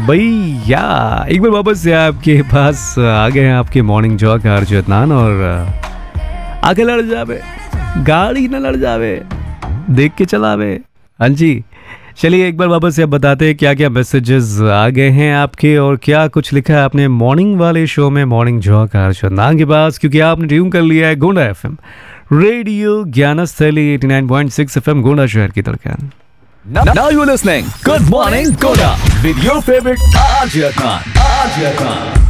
भैया एक बार वापस से आपके पास आ गए हैं आपके मॉर्निंग जॉक आरजे अदनान और आगे लड़ जावे, गाड़ी न लड़ जावे, देख के चलावे। हाँ जी, चलिए एक बार वापस से आप बताते हैं क्या क्या मैसेजेस आ गए हैं आपके और क्या कुछ लिखा है आपने मॉर्निंग वाले शो में मॉर्निंग जॉक आरजे अदनान के पास, क्योंकि आपने ट्यून कर लिया है Gonda FM radio Gyansthali 89.6 FM Gonda शहर की धड़कन। Now you're listening. Good morning, Koda. With your favorite RJ Khan. RJ Khan.